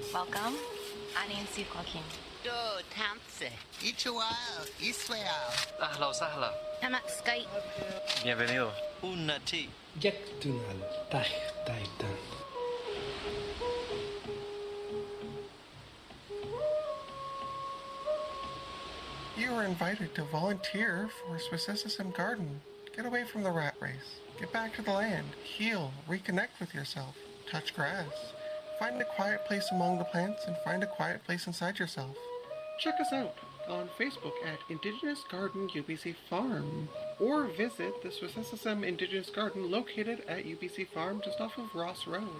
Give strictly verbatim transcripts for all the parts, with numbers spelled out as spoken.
Welcome. أنا نسيت Joaquin. دو تامسه إيشوال إسوال أهلا وسهلا. أنا سكاي. Bienvenido. Una tea. Yaktunal taj taitan. You are invited to volunteer for Swissism Garden. Get away from the rat race. Get back to the land. Heal. Reconnect with yourself. Touch grass. Find a quiet place among the plants and find a quiet place inside yourself. Check us out on Facebook at Indigenous Garden U B C Farm, or visit the Swissism Indigenous Garden located at U B C Farm just off of Ross Road.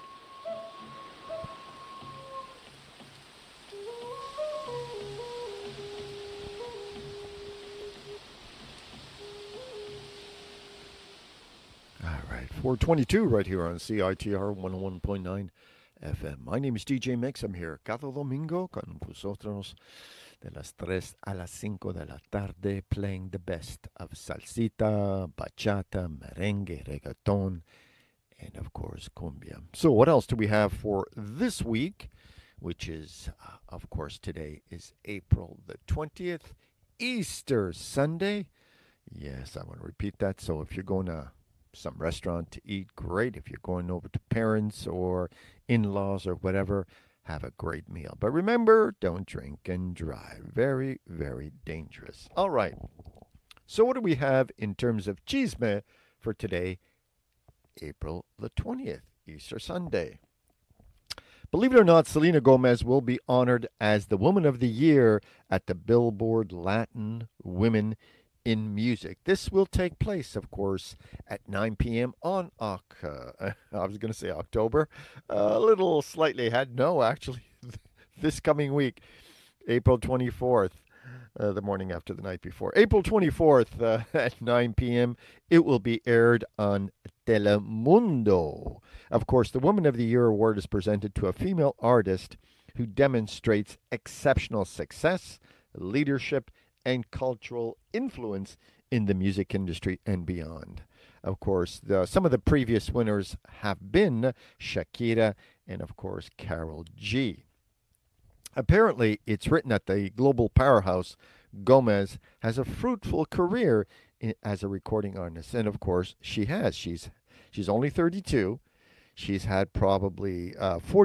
All right, four twenty-two right here on C I T R one oh one point nine F M. My name is D J Mix. I'm here cada domingo con vosotros de las tres a las cinco de la tarde, playing the best of salsita, bachata, merengue, reggaeton, and of course cumbia. So what else do we have for this week, which is, uh, of course, today is April the twentieth, Easter Sunday. Yes, I want to repeat that. So if you're going to some restaurant to eat, great. If you're going over to parents or in-laws or whatever, have a great meal. But remember, don't drink and drive. Very, very dangerous. All right. So what do we have in terms of chisme for today, April the twentieth, Easter Sunday? Believe it or not, Selena Gomez will be honored as the Woman of the Year at the Billboard Latin Women in Music. This will take place, of course, at nine p.m. on, uh, I was going to say October, uh, a little slightly ahead. No, actually, this coming week, April twenty-fourth, uh, the morning after the night before. April twenty-fourth uh, at nine p.m., it will be aired on Telemundo. Of course, the Woman of the Year award is presented to a female artist who demonstrates exceptional success, leadership, and cultural influence in the music industry and beyond. Of course, the, some of the previous winners have been Shakira and, of course, Karol G. Apparently, it's written that the global powerhouse Gomez has a fruitful career in, as a recording artist. And, of course, she has. She's, she's only thirty-two. She's had probably uh, forty